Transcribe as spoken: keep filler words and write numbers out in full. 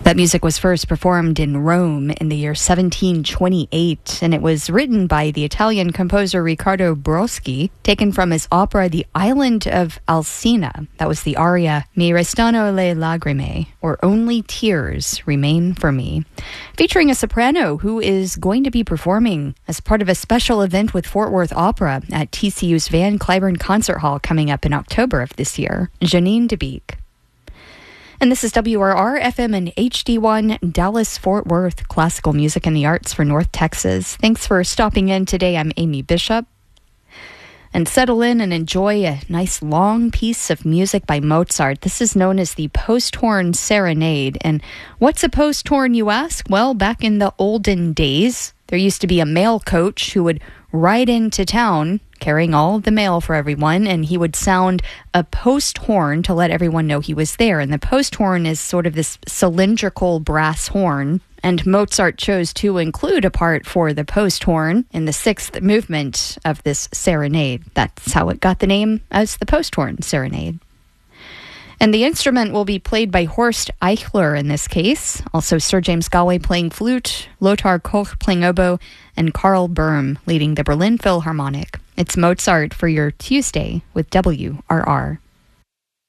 That music was first performed in Rome in the year seventeen twenty-eight, and it was written by the Italian composer Riccardo Broschi, taken from his opera The Island of Alcina. That was the aria Mi restano le lagrime, or Only Tears Remain for Me, featuring a soprano who is going to be performing as part of a special event with Fort Worth Opera at T C U's Van Cliburn Concert Hall coming up in October of this year. Janine DeBeek. And this is W R R F M and H D one, Dallas-Fort Worth, classical music and the arts for North Texas. Thanks for stopping in today. I'm Amy Bishop. And settle in and enjoy a nice long piece of music by Mozart. This is known as the Post-Horn Serenade. And what's a post-horn, you ask? Well, back in the olden days, there used to be a mail coach who would ride into town carrying all of the mail for everyone, and he would sound a post horn to let everyone know he was there. And the post horn is sort of this cylindrical brass horn, and Mozart chose to include a part for the post horn in the sixth movement of this serenade. That's how it got the name as the Post Horn Serenade. And the instrument will be played by Horst Eichler in this case. Also, Sir James Galway playing flute, Lothar Koch playing oboe, and Karl Böhm leading the Berlin Philharmonic. It's Mozart for your Tuesday with W R R.